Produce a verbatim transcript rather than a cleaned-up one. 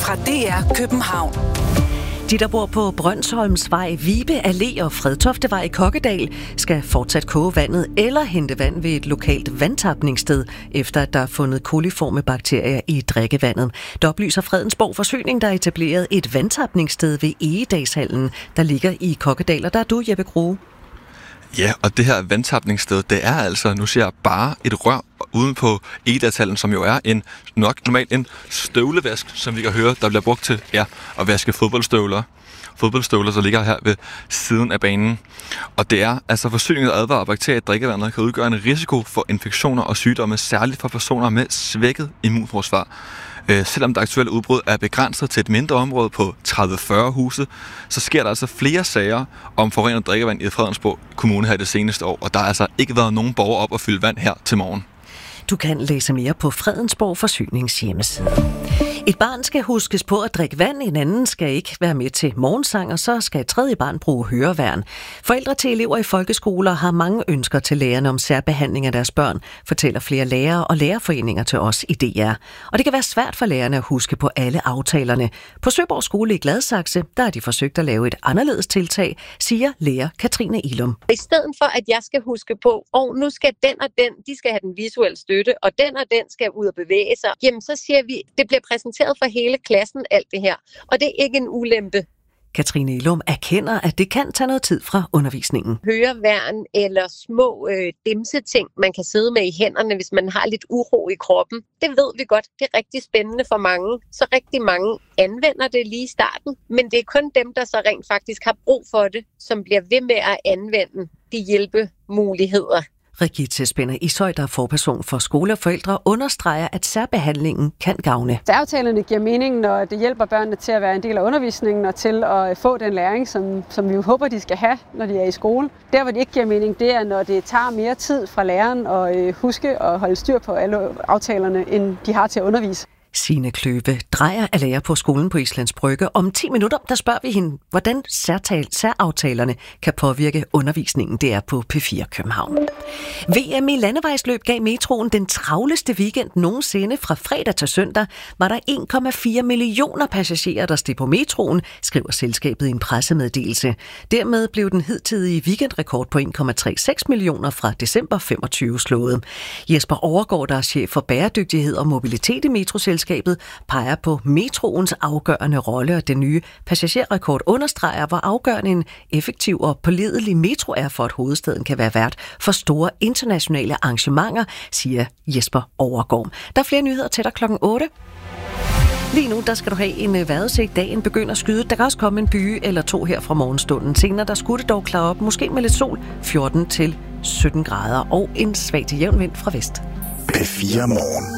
fra D R København. De, der bor på Brønsholmsvej, Vibe Allé og Fredtoftevej i Kokkedal, skal fortsat koge vandet eller hente vand ved et lokalt vandtapningssted, efter at der er fundet koliforme bakterier i drikkevandet. Det oplyser Fredensborg Forsyning, der er etableret et vandtapningssted ved Egedagshallen, der ligger i Kokkedal. Og der er du, Jeppe Grue. Ja, og det her vandtapningssted, det er altså, nu ser jeg bare et rør uden på Egedagshallen, som jo er en nok normalt en støvlevask, som vi kan høre, der bliver brugt til ja, at vaske fodboldstøvler. Fodboldstøvler, der ligger her ved siden af banen. Og det er altså forsyningen, der advarer bakterier i drikkevandet, kan udgøre en risiko for infektioner og sygdomme, særligt for personer med svækket immunforsvar. Øh, selvom det aktuelle udbrud er begrænset til et mindre område på tredive til fyrre huse, så sker der altså flere sager om forurenet drikkevand i Fredensborg Kommune her det seneste år, og der har altså ikke været nogen borgere op at fylde vand her til morgen. Du kan læse mere på Fredensborg Forsynings hjemmeside. Et barn skal huskes på at drikke vand, en anden skal ikke være med til morgensang, og så skal et tredje barn bruge høreværn. Forældre til elever i folkeskoler har mange ønsker til lærerne om særbehandling af deres børn, fortæller flere lærere og lærerforeninger til os i D R. Og det kan være svært for lærerne at huske på alle aftalerne. På Søborg Skole i Gladsaxe, der har de forsøgt at lave et anderledes tiltag, siger lærer Katrine Ilum. I stedet for, at jeg skal huske på, og nu skal den og den, de skal have den visuelle støtte, og den og den skal ud og bevæge sig, jamen så siger vi, det bliver præsenteret for hele klassen, alt det her. Og det er ikke en ulempe. Katrine Ilum erkender, at det kan tage noget tid fra undervisningen. Høreværn eller små øh, dimseting, man kan sidde med i hænderne, hvis man har lidt uro i kroppen. Det ved vi godt. Det er rigtig spændende for mange. Så rigtig mange anvender det lige i starten. Men det er kun dem, der så rent faktisk har brug for det, som bliver ved med at anvende de hjælpemuligheder. Rigitte Spænder Ishøj, der er forperson for skole og forældre, understreger, at særbehandlingen kan gavne. Særaftalerne giver mening, når det hjælper børnene til at være en del af undervisningen og til at få den læring, som, som vi jo håber, de skal have, når de er i skole. Der, hvor det ikke giver mening, det er, når det tager mere tid fra læreren at huske og holde styr på alle aftalerne, end de har til at undervise. Signe Kløve Drejer er lærer på skolen på Islands Brygge. Om ti minutter, der spørger vi hende, hvordan særtal, særaftalerne kan påvirke undervisningen. Det er på P fire København. V M i landevejsløb gav metroen den travleste weekend nogensinde. Fra fredag til søndag var der en komma fire millioner passagerer, der steg på metroen, skriver selskabet i en pressemeddelelse. Dermed blev den hidtidige weekendrekord på en komma trehundrede og seks millioner fra december femogtyve slået. Jesper Overgaard, der er chef for bæredygtighed og mobilitet i metroselskabet, peger på metroens afgørende rolle, og den nye passagerrekord understreger, hvor afgørende en effektiv og pålidelig metro er for, at hovedstaden kan være vært for store internationale arrangementer, siger Jesper Overgaard. Der er flere nyheder til dig klokken otte. Lige nu der skal du have en vejrudsigt. Dagen begynder at skyde. Der kan også komme en byge eller to her fra morgenstunden. Senere der skulle det dog klare op, måske med lidt sol, fjorten til sytten grader og en svag til jævn vind fra vest. P fire Morgen.